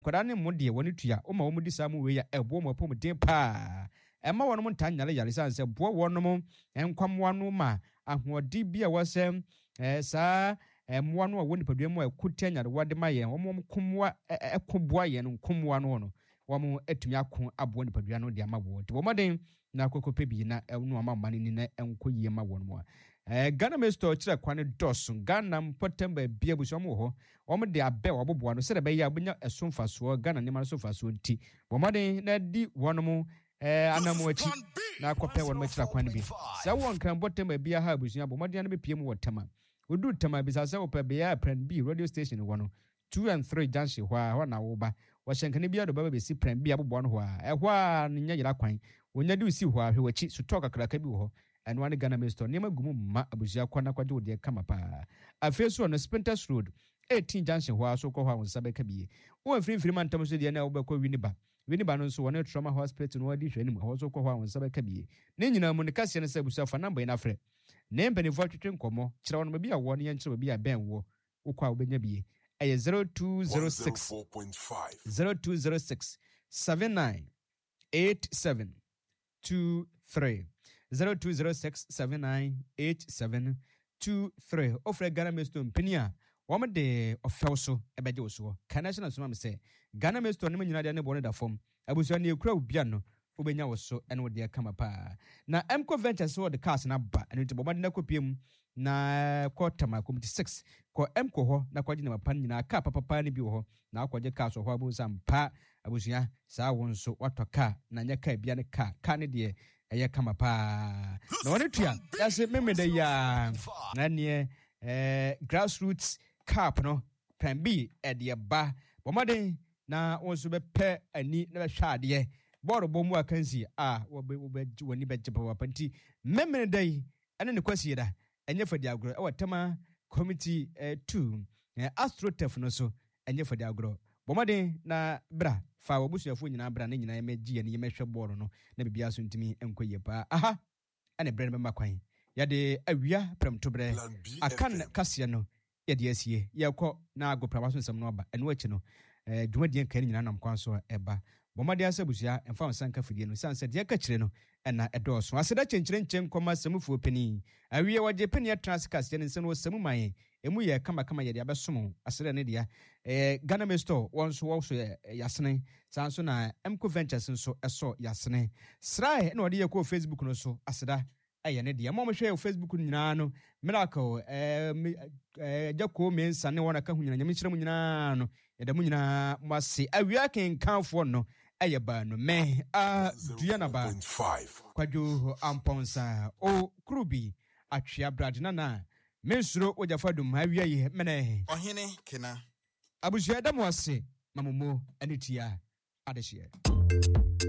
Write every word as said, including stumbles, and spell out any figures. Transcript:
kwada ne mo de woni tua o ma wo mudi samu we ya ebo mo pom den pa e ma wono mo ntanyale yare sanse bo wono mo enkwamwa no ma ahodi bia wasem eh sa emwa no woni padua mu akutia nyare wade ma ye wo mo komwa ekoboa ye no komwa no no wo mo atumi akon abo ni padua no de ama wo de wo moden na kokope bi na no ama mane ni na enkoyie ma wono mo eh Ghana me store kire kwane doso Ghana mpotemba bia buso mo ho wo mo de abe wo boboa no se de be ya bunya esomfa so Ghana ne ma somfa so nti wo moden na di wono mo eh anamu achi na akopɛ wono ma kire kwane bi sa wo nkan mpotemba bia ha buso abo moden na be piem wo tema Udu tama bisasa opa beya Plan B radio station wono two and three junction hwa hwa na wo ba wo hyenkane bia do baba be si Plan B abobo no hwa e hwa nya yira kwan wonya di si hwa hwe wachi so talk akraka bi wo ho eno ane Ghana Mesto nema gumu ma abusua kwana kwaje wo de kama pa afeso no Spinters Road eighteen junction hwa so ko hwa won sabeka bi wo afiri firi man tam so de na wo be ko Winiba Winiba no so wona trauma hospital no wadi hwani mu so ko hwa won sabeka bi ne nyina mu ne kase ne sabusua fa number ina frɛ ne mpani vo twetwe nkomo kira wono bi a wo ne yenkyere bi a ben wo ukwa obenya bi eye zero two zero six zero two zero six seven nine eight seven two three zero two zero six seven nine eight seven two three ofre Ghana Mesto mpania wama de ofelso ebeje oso national soma me say Ghana Mesto ne nyina de ne bone da fom abuso ne ekura obia no obenya woso ene wode kama pa na Emco Ventures wo de cars na ba ene nti bomade na kopiem na quarter ma committee six ko Emco ho na kwaje na mapan nyina ka papa ne bi ho na akwaje cars ho abu sampa abusua sa wonso watoka na nya ka bia ne ka ka ne de eye kama pa na woni tua yase memede ya na ne eh grassroots cup no Plan B e de ba bomade na wonso be pe ani na be hwa de Boro bomu akansi a wobe wobe woni beje papa panti memene dai ene ne kwasi da enye fadi agro e watama committee two astrotef no so enye fadi agro bomade na bra fa wobusuafo nyina bra na nyina emegie ne yemehwe boro no na bibia so ntimi enkoye pa aha ene bre memma kwan yade awia premtobre akan kase no yade asie yekọ na agopraba so nsem no ba eno achi no eh dwumadie kan nyina nam kwan so eba bomade asabusia emfa onsanka fidie no sanse de ka kire no ena edoso aseda chenkyere nchen koma samufuo pani awie waje pani transcast ne nse no samu man emu ye kama kama ye de abesom aseda ne dia eh Ghana Mesto wonso wonso yasene sanso na Emco Ventures nso eso yasene srai na ode ye ko Facebook no so aseda aye ne dia mo mo hwe Facebook nyina no miracle eh eh jako me nsane wona ka hunyina nyame kyerɛ mu nyina no yɛda mu nyina mase awia ken kanfo no aye ba no me a duana ba kwadwo amponsa o krubi atwea bradna na mensuro ojafadum awia yi mene ohene kena abusua da mo ase mamumo anitia adehye